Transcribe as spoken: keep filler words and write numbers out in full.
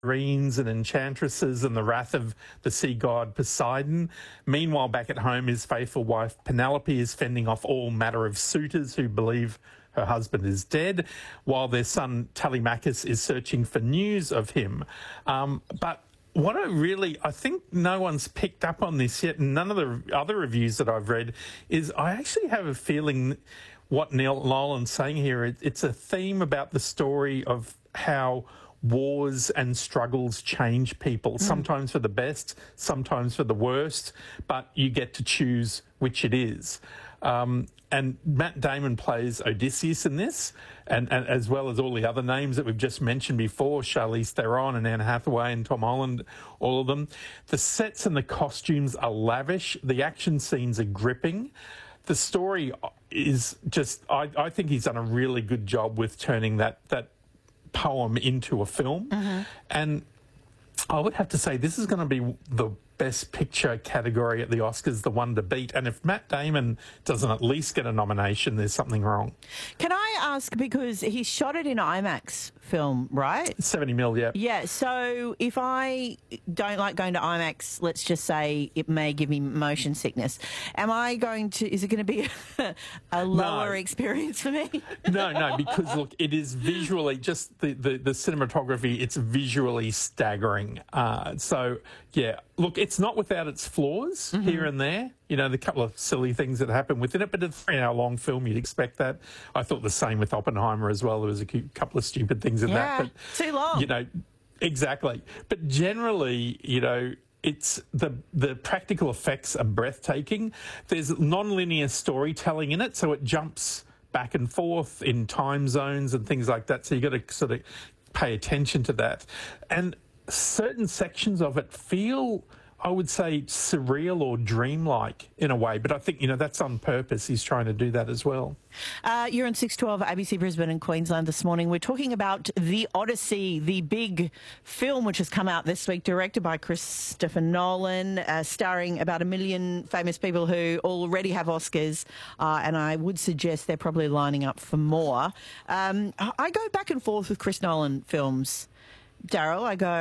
marines and enchantresses and the wrath of the sea god Poseidon. Meanwhile, back at home, his faithful wife Penelope is fending off all matter of suitors who believe her husband is dead, while their son Telemachus is searching for news of him. Um, but what I really, I think no one's picked up on this yet, and none of the other reviews that I've read, is I actually have a feeling what Neil Nolan's saying here, it, it's a theme about the story of how wars and struggles change people, mm. sometimes for the best, sometimes for the worst, but you get to choose which it is. Um, and Matt Damon plays Odysseus in this, and, and as well as all the other names that we've just mentioned before, Charlize Theron and Anne Hathaway and Tom Holland, all of them. The sets and the costumes are lavish. The action scenes are gripping. The story is just, I, I think he's done a really good job with turning that, that poem into a film. Mm-hmm. And I would have to say this is going to be the Best Picture category at the Oscars, the one to beat. And if Matt Damon doesn't at least get a nomination, there's something wrong. Can I ask, because he shot it in IMAX film, right? seventy mil, yeah. Yeah, so if I don't like going to IMAX, let's just say it may give me motion sickness. Am I going to, is it going to be a lower no. experience for me? No, no, because look, it is visually, just the, the, the cinematography, it's visually staggering. Uh, so, yeah, look, it's not without its flaws mm-hmm. here and there. You know, the couple of silly things that happen within it, but it's a three-hour-long film, you'd expect that. I thought the same with Oppenheimer as well. There was a couple of stupid things in yeah, that. But, too long. You know, exactly. But generally, you know, it's the the practical effects are breathtaking. There's non-linear storytelling in it, so it jumps back and forth in time zones and things like that. So you got to sort of pay attention to that. And certain sections of it feel, I would say, surreal or dreamlike in a way. But I think, you know, that's on purpose. He's trying to do that as well. Uh, you're on six twelve A B C Brisbane and Queensland this morning. We're talking about The Odyssey, the big film which has come out this week, directed by Christopher Nolan, uh, starring about a million famous people who already have Oscars, uh, and I would suggest they're probably lining up for more. Um, I go back and forth with Chris Nolan films, Daryl. I go...